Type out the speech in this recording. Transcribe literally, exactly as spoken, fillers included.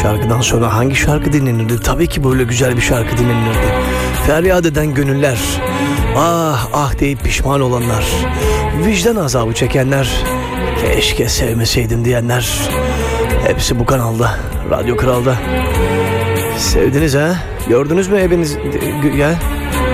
şarkıdan sonra hangi şarkı dinlenirdi? Tabii ki böyle güzel bir şarkı dinlenirdi. Feryat eden gönüller, ah ah deyip pişman olanlar, vicdan azabı çekenler, keşke sevmeseydim diyenler, hepsi bu kanalda, Radyo Kral'da. Sevdiniz ha? Gördünüz mü eviniz ya?